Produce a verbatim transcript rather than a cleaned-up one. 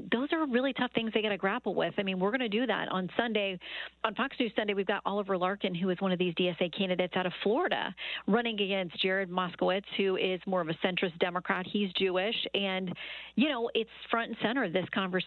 And those are really tough things they got to grapple with. I mean, we're going to do that on Sunday. On Fox News Sunday, we've got Oliver Larkin, who is one of these D S A candidates out of Florida, running against Jared Moskowitz, who is more of a centrist Democrat. He's Jewish. And, you know, it's front and center, this conversation.